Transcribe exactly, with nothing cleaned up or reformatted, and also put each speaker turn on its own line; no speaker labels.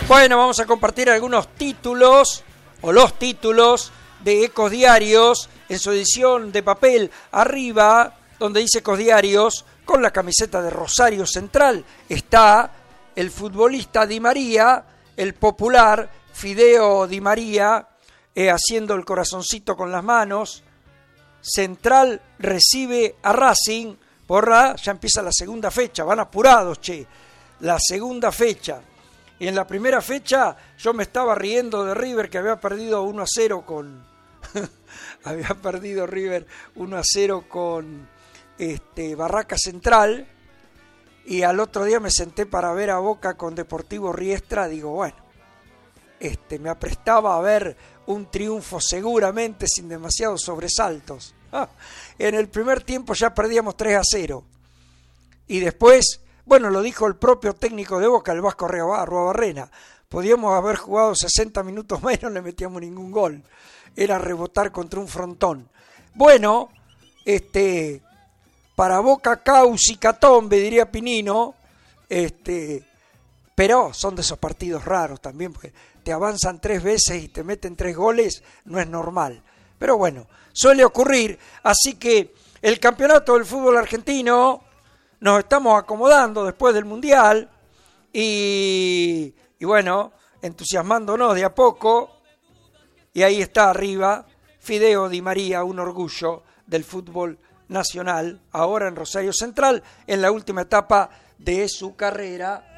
Bueno, vamos a compartir algunos títulos o los títulos de Ecos Diarios en su edición de papel. Arriba, donde dice Ecos Diarios, con la camiseta de Rosario Central, está el futbolista Di María, el popular Fideo Di María, eh, haciendo el corazoncito con las manos. Central recibe a Racing, porra, ya empieza la segunda fecha, van apurados, che, la segunda fecha. Y en la primera fecha yo me estaba riendo de River, que había perdido uno a cero con... había perdido River uno a cero con este, Barraca Central, y al otro día me senté para ver a Boca con Deportivo Riestra. Digo, bueno, este, me aprestaba a ver un triunfo seguramente sin demasiados sobresaltos. Ah, en el primer tiempo ya perdíamos tres a cero. Y después... Bueno, lo dijo el propio técnico de Boca, el Vasco Arruabarrena. Podíamos haber jugado sesenta minutos menos, no le metíamos ningún gol. Era rebotar contra un frontón. Bueno, este, para Boca caos y catombe, diría Pinino, este, pero son de esos partidos raros también, porque te avanzan tres veces y te meten tres goles, no es normal. Pero bueno, suele ocurrir, así que el campeonato del fútbol argentino... Nos estamos acomodando después del Mundial y, y bueno, entusiasmándonos de a poco. Y ahí está arriba Fideo Di María, un orgullo del fútbol nacional, ahora en Rosario Central, en la última etapa de su carrera.